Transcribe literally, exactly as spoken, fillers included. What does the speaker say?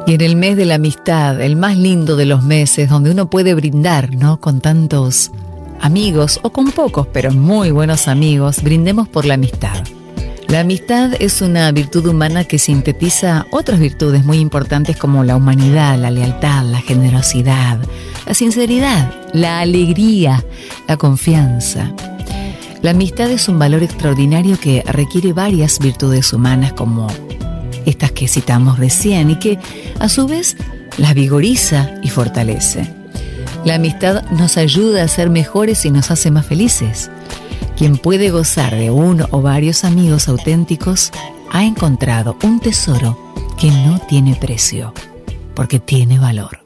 Y en el mes de la amistad, el más lindo de los meses, donde uno puede brindar, ¿no?, con tantos amigos o con pocos, pero muy buenos amigos, brindemos por la amistad. La amistad es una virtud humana que sintetiza otras virtudes muy importantes como la humanidad, la lealtad, la generosidad, la sinceridad, la alegría, la confianza. La amistad es un valor extraordinario que requiere varias virtudes humanas como estas que citamos recién y que, a su vez, las vigoriza y fortalece. La amistad nos ayuda a ser mejores y nos hace más felices. Quien puede gozar de uno o varios amigos auténticos ha encontrado un tesoro que no tiene precio, porque tiene valor.